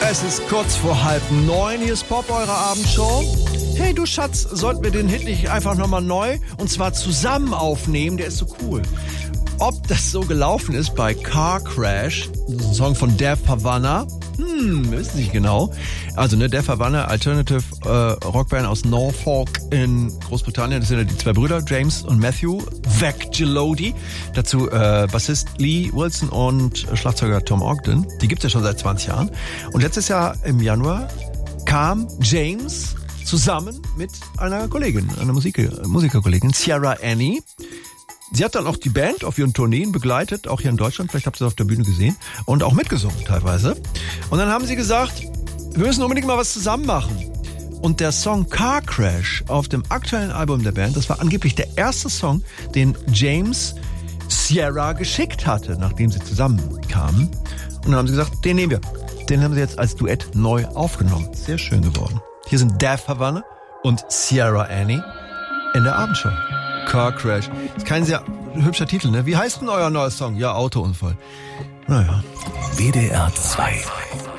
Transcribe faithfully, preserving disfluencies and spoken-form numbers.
Es ist kurz vor halb neun, hier ist Pop, eure Abendshow. Hey du Schatz, sollten wir den Hit nicht einfach nochmal neu und zwar zusammen aufnehmen, der ist so cool. Ob das so gelaufen ist bei Car Crash, ein Song von Def Havana, hm, wissen nicht genau. Also ne, Def Havana, Alternative äh, Rockband aus Norfolk in Großbritannien. Das sind ja die zwei Brüder, James und Matthew Vecchielodi. Dazu äh, Bassist Lee Wilson und Schlagzeuger Tom Ogden. Die gibt's ja schon seit zwanzig Jahren. Und letztes Jahr im Januar kam James zusammen mit einer Kollegin, einer Musik- Musikerkollegin, Ciara Annie. Sie hat dann auch die Band auf ihren Tourneen begleitet, auch hier in Deutschland, vielleicht habt ihr es auf der Bühne gesehen, und auch mitgesungen teilweise. Und dann haben sie gesagt, wir müssen unbedingt mal was zusammen machen. Und der Song Car Crash auf dem aktuellen Album der Band, das war angeblich der erste Song, den James Ciara geschickt hatte, nachdem sie zusammenkamen. Und dann haben sie gesagt, den nehmen wir. Den haben sie jetzt als Duett neu aufgenommen. Sehr schön geworden. Hier sind Def Havana und Ciara Annie in der Abendshow. Car Crash. Ist kein sehr hübscher Titel, ne? Wie heißt denn euer neuer Song? Ja, Autounfall. Naja. W D R zwei.